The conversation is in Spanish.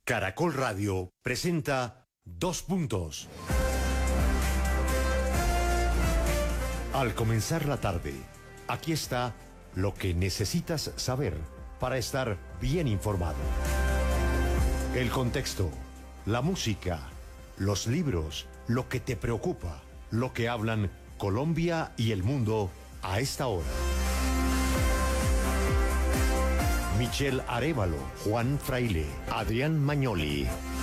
Caracol Radio presenta Dos Puntos. Al comenzar la tarde, aquí está lo que necesitas saber para estar bien informado. El contexto, la música, los libros, lo que te preocupa, lo que hablan Colombia y el mundo a esta hora. Michelle Arévalo, Juan Fraile, Adrián Magnoli,